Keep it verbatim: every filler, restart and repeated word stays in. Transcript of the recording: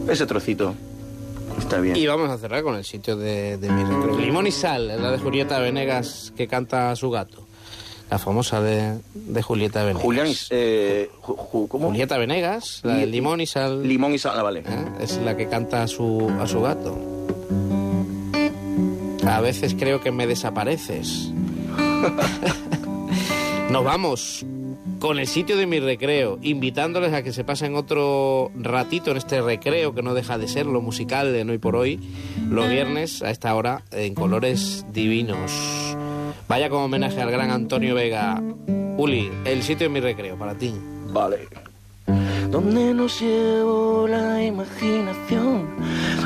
Ese trocito. Está bien. Y vamos a cerrar con el sitio de, de mi recreo. Limón y sal, es la de Julieta Venegas que canta a su gato. La famosa de, de Julieta Venegas. Julián, eh, ju, ju, ¿cómo? Julieta Venegas, la de Limón y sal. Limón y sal, ah, vale. ¿Eh? Es la que canta a su, a su gato. A veces creo que me desapareces. Nos vamos con el sitio de mi recreo, invitándoles a que se pasen otro ratito en este recreo que no deja de ser lo musical de Hoy por Hoy, los viernes a esta hora en Colores Divinos. Vaya como homenaje al gran Antonio Vega. Uli, el sitio de mi recreo para ti. Vale. Donde nos llevó la imaginación,